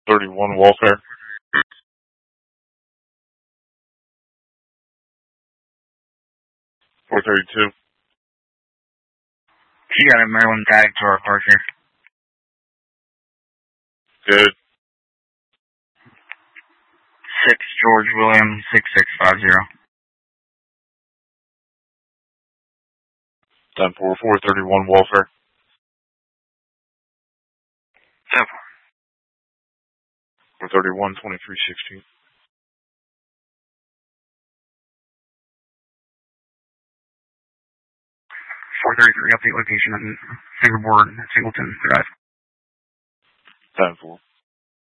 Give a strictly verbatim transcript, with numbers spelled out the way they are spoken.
thirty-one welfare. four thirty-two. She got a Maryland tag to our Parker. Good. Six George William six six five zero. ten four, four thirty-one welfare. Ten four thirty-one, twenty-three sixteen. four thirty-three, update location on fingerboard Singleton Drive. ten four.